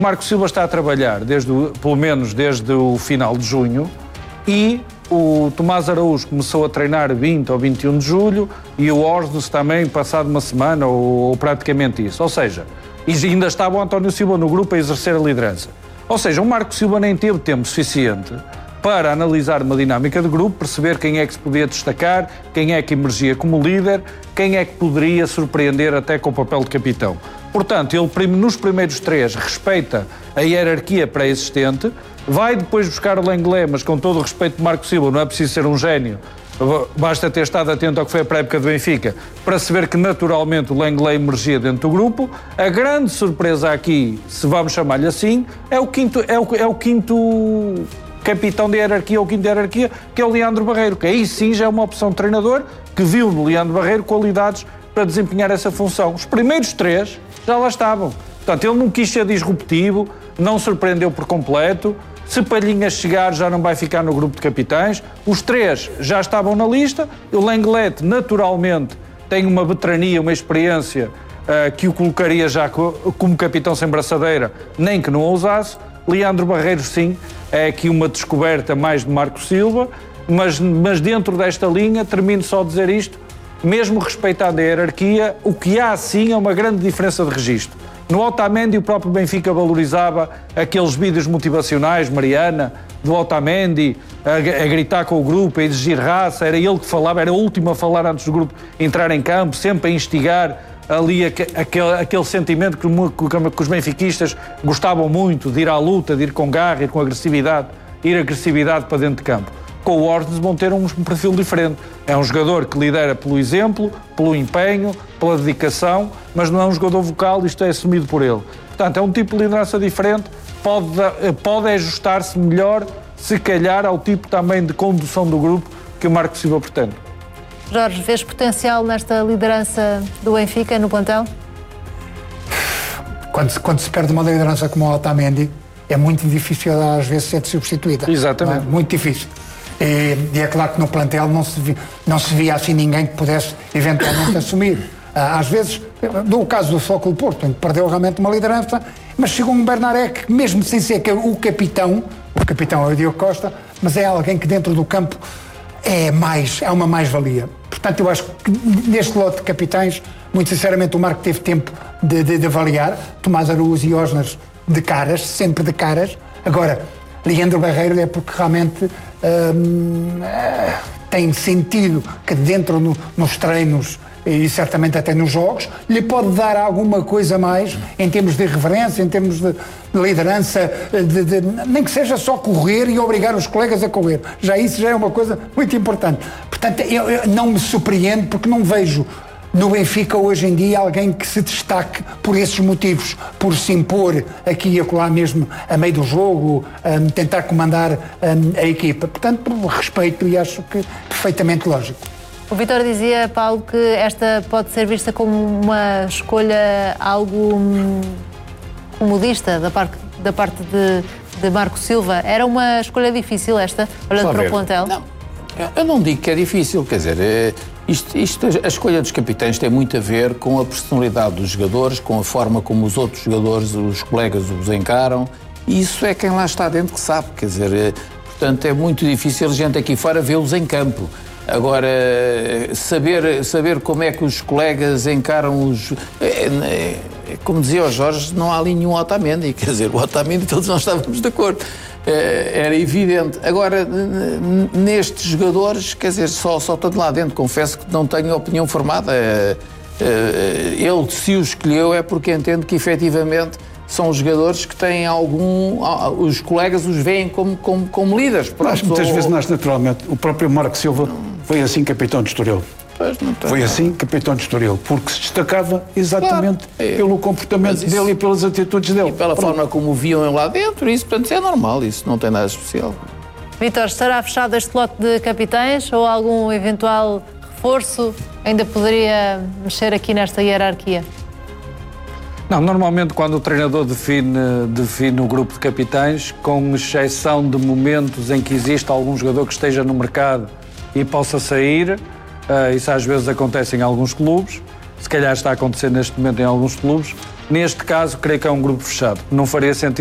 O Marco Silva está a trabalhar, pelo menos desde o final de junho, e o Tomás Araújo começou a treinar 20 ou 21 de julho e o Osnes também passado uma semana ou praticamente isso. Ou seja, e ainda estava o António Silva no grupo a exercer a liderança. Ou seja, o Marco Silva nem teve tempo suficiente para analisar uma dinâmica de grupo, perceber quem é que se podia destacar, quem é que emergia como líder, quem é que poderia surpreender até com o papel de capitão. Portanto, ele nos primeiros 3 respeita a hierarquia pré-existente, vai depois buscar o Lenglet, mas com todo o respeito de Marco Silva, não é preciso ser um gênio, basta ter estado atento ao que foi a pré-época do Benfica para se ver que naturalmente o Lenglet emergia dentro do grupo. A grande surpresa aqui, se vamos chamar-lhe assim, é o quinto capitão de hierarquia ou quinto de hierarquia, que é o Leandro Barreiro, que aí sim já é uma opção de treinador que viu no Leandro Barreiro qualidades para desempenhar essa função. Os primeiros 3 já lá estavam. Portanto, ele não quis ser disruptivo, não surpreendeu por completo. Se Palhinha chegar, já não vai ficar no grupo de capitães. Os 3 já estavam na lista. O Lenglet, naturalmente, tem uma veterania, uma experiência que o colocaria já como capitão sem braçadeira, nem que não ousasse. Leandro Barreiro, sim, é aqui uma descoberta mais de Marco Silva, mas dentro desta linha, termino só a dizer isto, mesmo respeitando a hierarquia, o que há, sim, é uma grande diferença de registro. No Otamendi, o próprio Benfica valorizava aqueles vídeos motivacionais, Mariana, do Otamendi, a gritar com o grupo, a exigir raça, era ele que falava, era o último a falar antes do grupo entrar em campo, sempre a instigar ali aquele sentimento que os benfiquistas gostavam muito, de ir à luta, de ir com garra, ir com agressividade, ir agressividade para dentro de campo. Com o Osnes vão ter um perfil diferente. É um jogador que lidera pelo exemplo, pelo empenho, pela dedicação, mas não é um jogador vocal, isto é assumido por ele. Portanto, é um tipo de liderança diferente, pode ajustar-se melhor, se calhar, ao tipo também de condução do grupo que o Marco Silva pretende. Jorge, vês potencial nesta liderança do Benfica no plantel? Quando se perde uma liderança como o Otamendi, é muito difícil às vezes ser substituída. Exatamente. Muito difícil. E é claro que no plantel não se via assim ninguém que pudesse eventualmente assumir. Às vezes, no caso do Futebol Clube do Porto, em que perdeu realmente uma liderança, mas chegou um Bernaré que, mesmo sem ser o capitão é o Diogo Costa, mas é alguém que dentro do campo é uma mais-valia. Portanto, eu acho que neste lote de capitães, muito sinceramente, o Marco teve tempo de avaliar. Tomás Araújo e Osnes de caras, sempre de caras. Agora, Leandro Barreiro é porque realmente tem sentido que dentro nos treinos e certamente até nos jogos, lhe pode dar alguma coisa mais em termos de reverência, em termos de liderança, nem que seja só correr e obrigar os colegas a correr. Isso já é uma coisa muito importante. Portanto, eu não me surpreendo porque não vejo no Benfica hoje em dia alguém que se destaque por esses motivos, por se impor aqui e acolá mesmo a meio do jogo, tentar comandar a equipa. Portanto, por respeito, e acho que perfeitamente lógico. O Vítor dizia, Paulo, que esta pode ser vista como uma escolha algo comodista da parte de Marco Silva. Era uma escolha difícil esta, olhando para o plantel? Não, eu não digo que é difícil, quer dizer, a escolha dos capitães tem muito a ver com a personalidade dos jogadores, com a forma como os outros jogadores, os colegas os encaram, e isso é quem lá está dentro que sabe, quer dizer, portanto é muito difícil a gente aqui fora vê-los em campo. Agora, saber como é que os colegas encaram os... como dizia o Jorge, não há ali nenhum Otamendi, quer dizer, o Otamendi todos nós estávamos de acordo, era evidente. Agora, nestes jogadores, quer dizer, só estou de lá dentro, confesso que não tenho opinião formada. Ele, se o escolheu, é porque entende que efetivamente são jogadores que têm os colegas os veem como líderes. Mas muitas vezes nasce naturalmente. O próprio Marco Silva foi assim capitão de Estoril. Foi assim capitão de Estoril, porque se destacava exatamente pelo comportamento dele e pelas atitudes dele. E pela forma como o viam lá dentro, isso, portanto, é normal, isso não tem nada especial. Vítor, estará fechado este lote de capitães ou algum eventual reforço ainda poderia mexer aqui nesta hierarquia? Não, normalmente quando o treinador define o grupo de capitães, com exceção de momentos em que existe algum jogador que esteja no mercado e possa sair, isso às vezes acontece em alguns clubes, se calhar está a acontecer neste momento em alguns clubes, Neste caso, creio que é um grupo fechado. Não faria sentido